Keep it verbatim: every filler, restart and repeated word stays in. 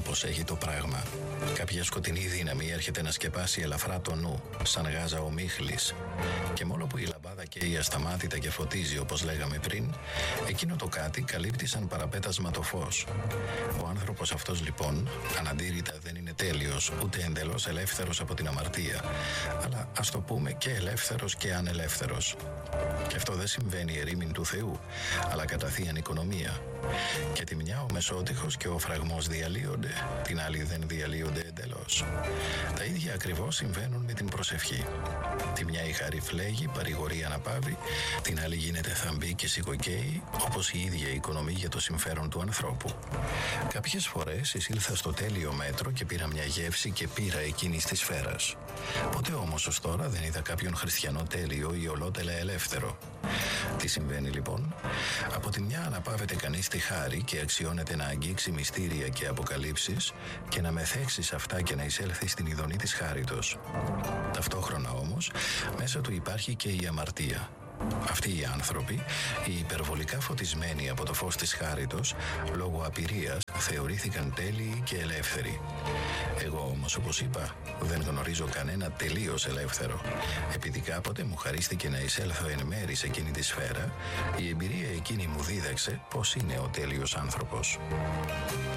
πως έχει το πράγμα. Κάποια σκοτεινή δύναμη έρχεται να σκεπάσει ελαφρά το νου, σαν γάζα ομίχλης. Και μόνο που η λαμπάδα καίει ασταμάτητα και φωτίζει, όπως λέγαμε πριν, εκείνο το κάτι καλύπτει σαν παραπέτασμα το φως. Ο άνθρωπος αυτός λοιπόν, αναντήρητα δεν είναι τέλειος, ούτε εντελώς ελεύθερος από την αμαρτία, αλλά ας το πούμε και ελεύθερος και ανελεύθερος. Και αυτό δεν συμβαίνει ερήμην του Θεού, αλλά κατά θείαν οικονομία. Και τη μια ο μεσότυχος και ο φραγμός διαλύονται, την άλλη δεν διαλύονται εντελώς. Τα ίδια ακριβώς συμβαίνουν με την προσευχή. Τη μια η χαρή φλέγει, παρηγορεί αναπαύει, την άλλη γίνεται θαμπή και σηκοκαίει, όπως η ίδια η οικονομία για το συμφέρον του ανθρώπου. Κάποιες φορές εισήλθα στο τέλειο μέτρο και πήρα μια γεύση και πήρα εκείνης της σφαίρας. Ποτέ όμως ως τώρα δεν είδα κάποιον χριστιανό τέλειο ή ολότελα ελεύθερο. Τι συμβαίνει λοιπόν? Από τη μια αναπαύεται κανείς τη χάρη και αξιώνεται να αγγίξει μυστήρια και αποκαλύψεις και να μεθέξει σε αυτά και να εισέλθει στην ειδονή της χάριτος. Ταυτόχρονα όμως μέσα του υπάρχει και η αμαρτία. Αυτοί οι άνθρωποι, οι υπερβολικά φωτισμένοι από το φως της χάριτος, λόγω απειρίας θεωρήθηκαν τέλειοι και ελεύθεροι. Εγώ όμως, όπως είπα, δεν γνωρίζω κανένα τελείως ελεύθερο. Επειδή κάποτε μου χαρίστηκε να εισέλθω εν μέρη σε εκείνη τη σφαίρα, η εμπειρία εκείνη μου δίδαξε πώς είναι ο τέλειος άνθρωπος.